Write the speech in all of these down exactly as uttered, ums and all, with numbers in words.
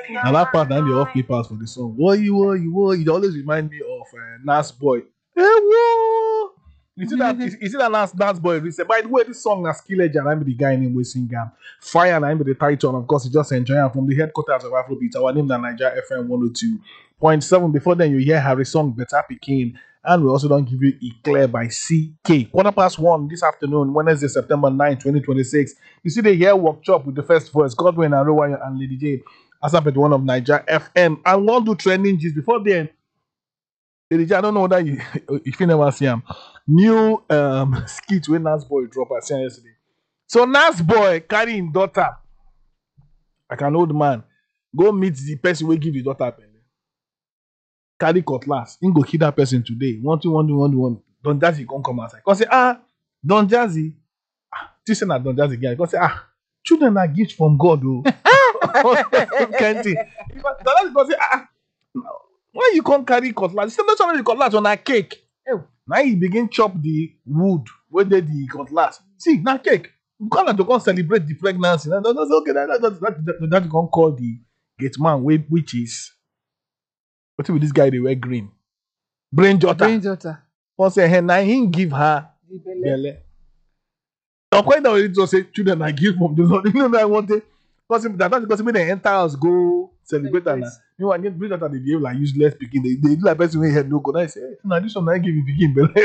And that part and the off papers for the song. What you were, you were. It always remind me of uh, Nas Boy. Hey, whoa! You see that? You see that Nas, Nas Boy recent. By the way, this song is Skillage and I'm the guy named we sing um, Fire and I'm the title. And of course, you just enjoy it from the headquarters of Afrobeat. Our name is Nigeria F M one oh two point seven. Before then, you hear Harry song Better Pekin. And we also don't give you Eclair by C K. Quarter past one this afternoon, Wednesday, September ninth, twenty twenty-six. You see the hair workshop with the first voice, Godwin and Rowan and Lady J. As up at one of Niger F M. I want to do trending gist before then. Lady J, I don't know whether you if you never see him. New um skit when Nas Boy drop I seen yesterday. So Nas Boy carrying daughter. Like an old man. Go meet the person who give his daughter pen. Carry cutlass. He go kill that person today. One, two, one, two, one, two, one. Don Jazzy can't come outside. Because say, ah, Don Jazzy. Ah, this is not Don Jazzy guy. Because say, ah, children are gifts from God, oh. Can't see. Because say, ah, why you can't carry cutlass? You not the cutlass on a cake. Oh. Now you begin chop the wood where they the cutlass. See, now cake. You can't to come celebrate the pregnancy. That's okay. That, that, that, that, that you can call the gate man, which is. What with this guy they wear green? Brain Jota. Brain Jota. Once say hey, now he give her the belly. Now quite now it was say children I give from the Lord. You know that I wanted because that not because when they enter house go celebrate and you know I get Brain Jota they behave like useless picking. They they do like person when head no go. I say hey, now this one I give you picking belly.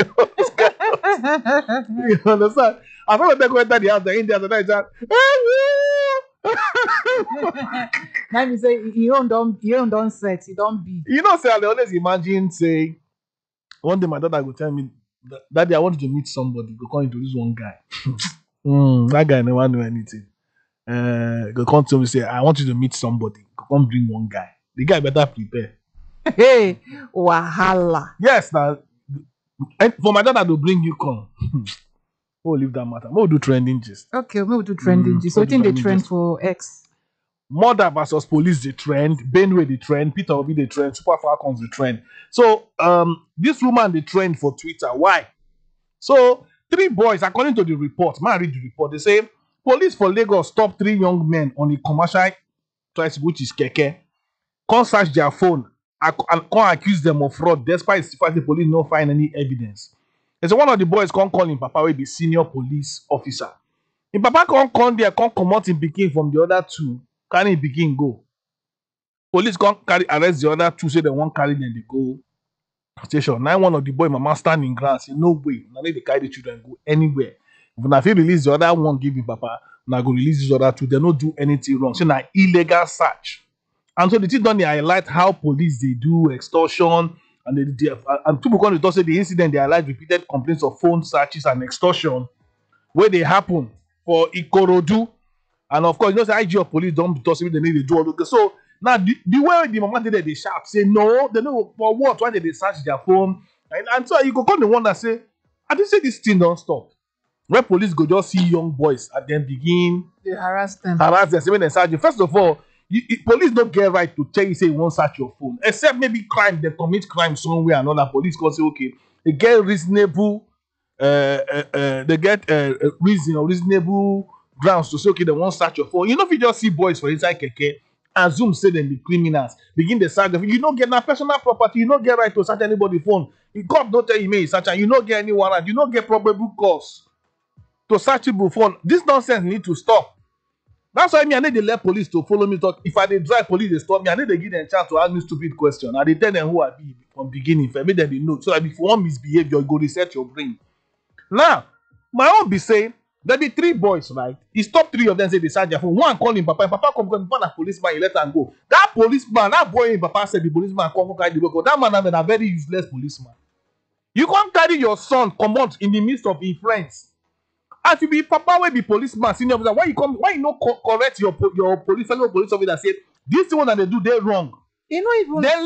You understand? I thought they go enter the house the Indians and I just now you say you don't don't you don't don't set you don't be. You know, say I always imagine say one day my daughter will tell me that day I wanted to meet somebody. Go come introduce one guy. mm, that guy never know anything. Uh, go come to me say I want you to meet somebody. Go come bring one guy. The guy better prepare. Hey, wahala. Yes, now for my daughter to bring you come. Oh, leave that matter. We'll do trending gist. Okay, we'll do trending mm, gist. So, I think they trend gist. For X. Murder versus police, the trend. Benway, the trend. Peter Obi, the trend. Super Falcons, the trend. So, um, this woman, the trend for Twitter. Why? So, three boys, according to the report, man, read the report. They say police for Lagos stopped three young men on a commercial tricycle, which is Keke. Can't search their phone and can't accuse them of fraud, despite the fact the police not find any evidence. And so one of the boys can't call him Papa will be senior police officer. If Papa can't come there, can't come out in Pekin from the other two, can he Pekin go? Police can't carry arrest the other two, say they won't carry them, they go station. Now one of the boy mama standing ground, say no way, now they carry the children go anywhere. If I feel release the other one, give him Papa, now go release these other two, they don't do anything wrong. So now illegal search. And so the thing done, they highlight how police they do extortion. And, they, they, and people come to talk say the incident they highlight repeated complaints of phone searches and extortion where they happen for Ikorodu. And of course, you know, the I G of police don't talk say they need to do all this. So now the, the way the moment they, they shout, say no, they know for what, why did they search their phone? And, and so you go come the one that say, I didn't say this thing don't stop. Where police go just see young boys and then begin they harass them. Harass them, say when they search you. First of all, You, you, police don't get right to tell you say you won't search your phone, except maybe crime they commit crime somewhere. Another police can say okay, they get reasonable, uh, uh, uh they get uh, reason or reasonable grounds to say okay they won't search your phone. You know if you just see boys for inside keke, assume say them be criminals, begin the search. You don't get na personal property, you don't get right to search anybody's phone. God don't tell you me search and you don't get any warrant, you don't get probable cause to search your phone. This nonsense need to stop. That's why me, I need to let police to follow me talk. If I dey drive, police they stop me. I need to give them a chance to ask me stupid question. I dey tell them who I be from beginning. If I make them they know. So that if one misbehave, you go reset your brain. Now, my own be saying there be three boys, right? He stopped three of them, say they search their phone. One call him Papa. Papa come come find a policeman, he let them go. That policeman, that boy in Papa said the policeman come carry the work. That man have a very useless policeman. You can't carry your son come out in the midst of his friends. As you be Papa will be policeman, senior officer, why you come, why you not co correct your your police fellow police officer say this one that they do they wrong? You know even then